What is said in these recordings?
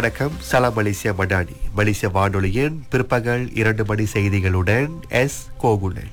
வணக்கம். சலாம் மலேசியா மடானி. மலேசிய வானொலியின் பிற்பகல் 2 மணி செய்திகளுடன் எஸ் கோகுலன்.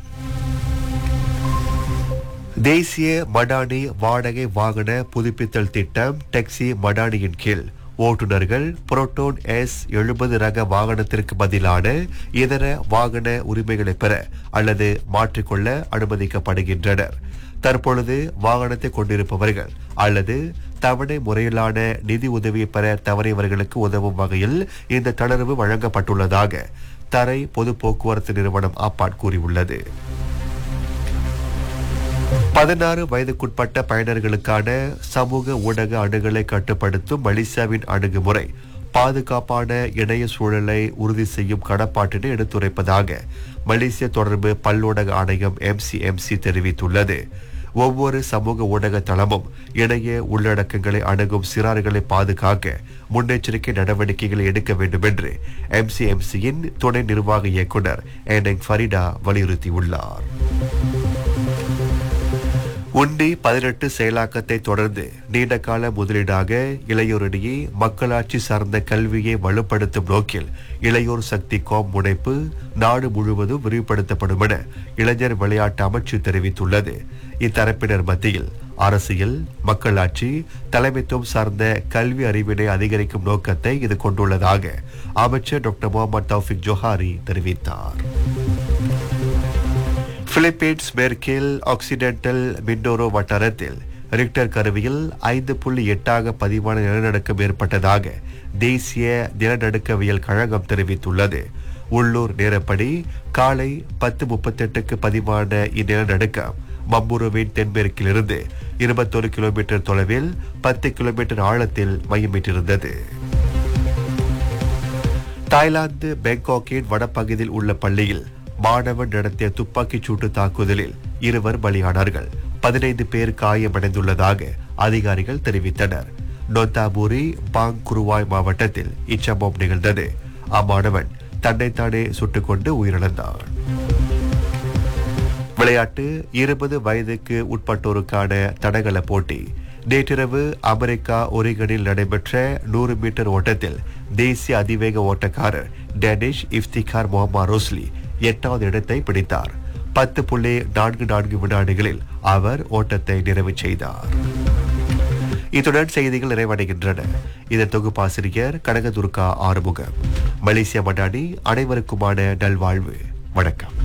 தேசிய மடானி வாடகை வாகன புதுப்பித்தல் திட்டம் டாக்ஸி மடானியின் கீழ் ஓட்டுநர்கள் புரோட்டோன் S70 ரக வாகனத்திற்கு பதிலான இதர வாகன உரிமைகளை பெற அல்லது மாற்றிக்கொள்ள அனுமதிக்கப்படுகின்றனர். தற்பொழுது வாகனத்தை கொண்டிருப்பவர்கள் அல்லது தவணை முறையிலான நிதி உதவியை பெற தவறியவர்களுக்கு உதவும் வகையில் இந்த தளர்வு வழங்கப்பட்டுள்ளதாக தரை பொது போக்குவரத்து நிறுவனம் அப்பாட் கூறியுள்ளது. 16 வயதுக்குட்பட்ட பயனர்களுக்கான சமூக ஊடக அணுகலை கட்டுப்படுத்தும் மலேசியாவின் அணுகுமுறை பாதுகாப்பான இணைய சூழலை உறுதி செய்யும் கடப்பாட்டினை எடுத்துரைப்பதாக மலேசிய தொடர்பு பல்லூடக ஆணையம் MCMC தெரிவித்துள்ளது. ஒவ்வொரு சமூக ஊடக தளமும் இணைய உள்ளடக்கங்களை அணுகும் சிறார்களை பாதுகாக்க முன்னெச்சரிக்கை நடவடிக்கைகளை எடுக்க வேண்டும் என்று MCMCயின் துணை நிர்வாக இயக்குனர் என்எங் ஃபரிடா வலியுறுத்தியுள்ளார். உண்டி 18 செயலாக்கத்தை தொடர்ந்து நீண்டகால முதலீடாக இளையோரிடையே மக்களாட்சி சார்ந்த கல்வியை வலுப்படுத்தும் நோக்கில் இளையோர் சக்தி கோம் முனைப்பு நாடு முழுவதும் விரிவுபடுத்தப்படும் என இளைஞர் விளையாட்டு அமைச்சு தெரிவித்துள்ளது. இத்தரப்பினர் மத்தியில் அரசியல், மக்களாட்சி, தலைமைத்துவம் சார்ந்த கல்வி அறிவினை அதிகரிக்கும் நோக்கத்தை இது கொண்டுள்ளதாக அமைச்சர் டாக்டர் முகமது தௌஃபிக் ஜோஹாரி தெரிவித்தார். பிலிப்பீன்ஸ் மேற்கில் ஆக்சிடென்டல் மிண்டோரோ வட்டாரத்தில் ரிக்டர் கருவியில் 5.8 பதிவான நிலநடுக்கம் ஏற்பட்டதாக தேசிய நிலநடுக்கவியல் கழகம் தெரிவித்துள்ளது. உள்ளூர் நேரப்படி காலை 10:38க்கு பதிவான இந்நிலநடுக்கம் மம்புருவின் தென்மேற்கிலிருந்து 21 கிலோமீட்டர் தொலைவில் 10 கிலோமீட்டர் ஆழத்தில் மையமிட்டிருந்தது. தாய்லாந்து பேங்காக்கின் வடபகுதியில் உள்ள பள்ளியில் மாணவன் நடத்திய துப்பாக்கிச் சூட்டு தாக்குதலில் 2 பலியானார்கள். 15 பேர் காயமடைந்துள்ளதாக அதிகாரிகள் தெரிவித்தனர். நொந்தாபூரி பாங் குருவாய் மாவட்டத்தில் இச்சம்பவம் நிகழ்ந்தது. அம்மாணவன் தன்னைத்தானே சுட்டுக்கொண்டு உயிரிழந்தான். விளையாட்டு 20 வயதுக்கு உட்பட்டோருக்கான தடகள போட்டி நேற்றிரவு அமெரிக்கா ஒரிகனில் நடைபெற்ற 100 மீட்டர் ஓட்டத்தில் தேசிய அதிவேக ஓட்டக்காரர் டேனிஷ் இஃப்திகார் முகமது ரோஸ்லி 8வது இடத்தை பிடித்தார். 10.44 வினாடிகளில் அவர் ஓட்டத்தை நிறைவு செய்தார். இத்துடன் செய்திகள் நிறைவடைகின்றன. இதன் தொகுப்பாசிரியர் கனகதுர்கா ஆறுமுகம். மலேசிய மடானி அனைவருக்குமான நல்வாழ்வு. வணக்கம்.